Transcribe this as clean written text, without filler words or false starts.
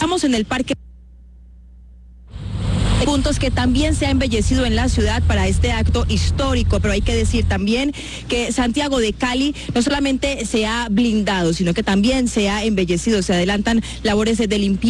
Estamos en el Parque puntos que también se ha embellecido en la ciudad para este acto histórico, pero hay que decir también que Santiago de Cali no solamente se ha blindado, sino que también se ha embellecido, se adelantan labores de limpieza